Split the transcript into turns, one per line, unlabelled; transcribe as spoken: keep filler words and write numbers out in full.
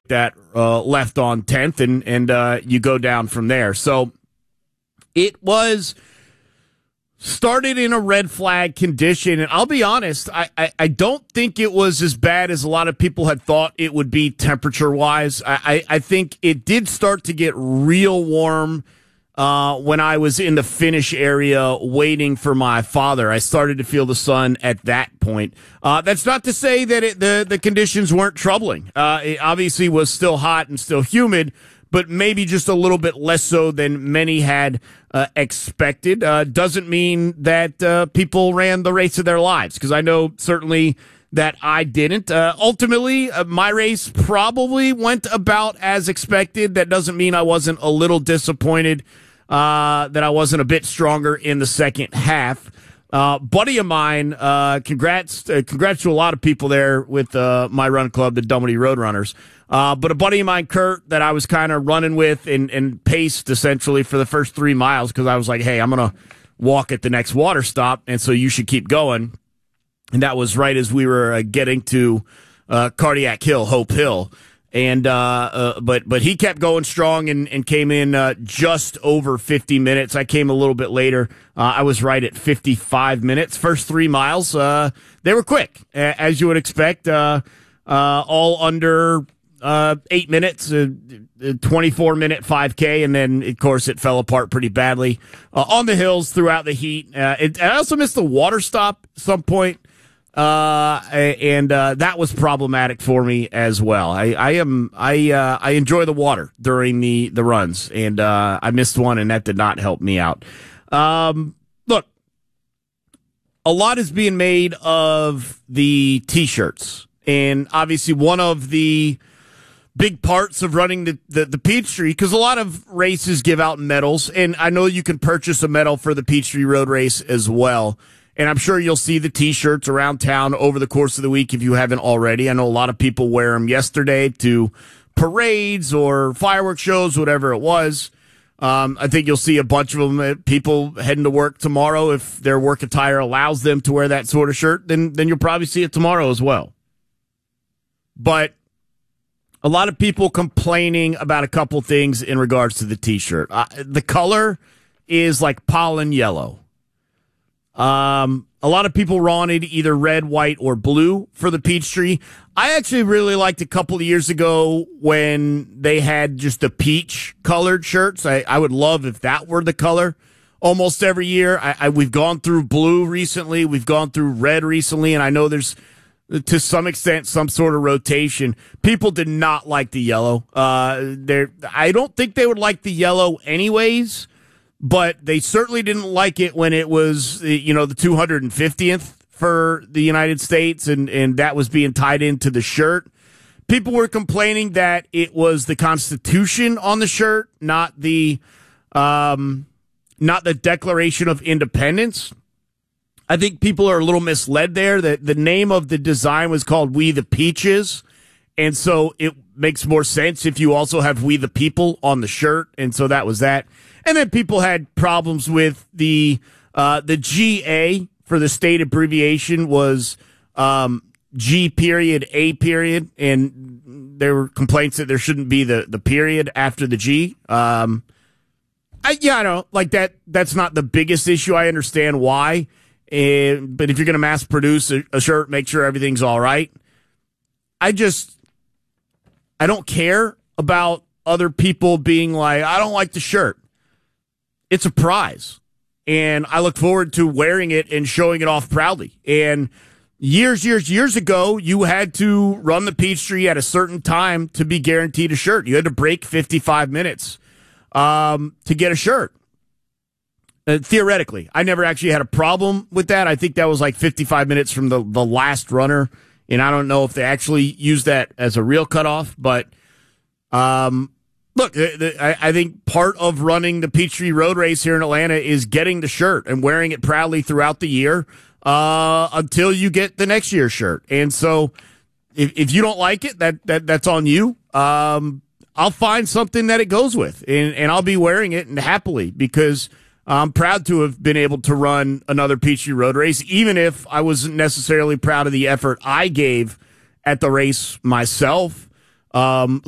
that uh, left on tenth, and, and uh, you go down from there. So it was started in a red flag condition, and I'll be honest, I, I, I don't think it was as bad as a lot of people had thought it would be temperature-wise. I, I, I think it did start to get real warm uh, when I was in the finish area waiting for my father. I started to feel the sun at that point. Uh, that's not to say that it, the, the conditions weren't troubling. Uh, it obviously was still hot and still humid, but maybe just a little bit less so than many had uh, expected. Uh, doesn't mean that uh, people ran the race of their lives, because I know certainly that I didn't. Uh, ultimately, uh, my race probably went about as expected. That doesn't mean I wasn't a little disappointed uh, that I wasn't a bit stronger in the second half. Uh, buddy of mine, uh, congrats, uh, congrats to a lot of people there with uh, my run club, the Dunwoody Roadrunners. Uh, but a buddy of mine, Kurt, that I was kind of running with and, and paced essentially for the first three miles because I was like, hey, I'm going to walk at the next water stop, and so you should keep going. And that was right as we were uh, getting to uh, Cardiac Hill, Hope Hill. And uh, uh, but but he kept going strong and, and came in uh, just over fifty minutes. I came a little bit later. Uh, I was right at fifty-five minutes. First three miles, uh, they were quick, as you would expect, uh, uh, all under Uh, eight minutes, a twenty-four minute five K, and then, of course, it fell apart pretty badly uh, on the hills throughout the heat. Uh, it, I also missed the water stop at some point, uh, and uh, that was problematic for me as well. I, I am I uh, I enjoy the water during the, the runs, and uh, I missed one, and that did not help me out. Um, look, a lot is being made of the T-shirts, and obviously one of the big parts of running the, the, the Peachtree, because a lot of races give out medals, and I know you can purchase a medal for the Peachtree Road Race as well, and I'm sure you'll see the T-shirts around town over the course of the week if you haven't already. I know a lot of people wear them yesterday to parades or fireworks shows, whatever it was. Um, I think you'll see a bunch of them, uh, people heading to work tomorrow. If their work attire allows them to wear that sort of shirt, then, then you'll probably see it tomorrow as well. But a lot of people complaining about a couple things in regards to the T-shirt. Uh, the color is like pollen yellow. Um, a lot of people wanted either red, white, or blue for the Peachtree. I actually really liked a couple of years ago when they had just the peach-colored shirts. I, I would love if that were the color almost every year. I, I, we've gone through blue recently. We've gone through red recently, and I know there's to some extent, some sort of rotation. People did not like the yellow. Uh, they're, I don't think they would like the yellow anyways, but they certainly didn't like it when it was, you know, the two hundred fiftieth for the United States, and, and that was being tied into the shirt. People were complaining that it was the Constitution on the shirt, not the, um, not the Declaration of Independence. I think people are a little misled there. The, the name of the design was called We the Peaches, and so it makes more sense if you also have We the People on the shirt, and so that was that. And then people had problems with the uh, the G A for the state abbreviation was um, G period A period, and there were complaints that there shouldn't be the, the period after the G. Um, I, yeah, I know, like that. That's not the biggest issue. I understand why. And, but if you're going to mass produce a, a shirt, make sure everything's all right. I just, I don't care about other people being like, I don't like the shirt. It's a prize. And I look forward to wearing it and showing it off proudly. And years, years, years ago, you had to run the Peachtree at a certain time to be guaranteed a shirt. You had to break fifty-five minutes um, to get a shirt. Uh, theoretically, I never actually had a problem with that. I think that was like fifty-five minutes from the, the last runner, and I don't know if they actually used that as a real cutoff. But um, look, the, the, I, I think part of running the Peachtree Road Race here in Atlanta is getting the shirt and wearing it proudly throughout the year uh, until you get the next year's shirt. And so, if, if you don't like it, that that that's on you. Um, I'll find something that it goes with, and, and I'll be wearing it and happily, because I'm proud to have been able to run another Peachtree Road Race, even if I wasn't necessarily proud of the effort I gave at the race myself. Um,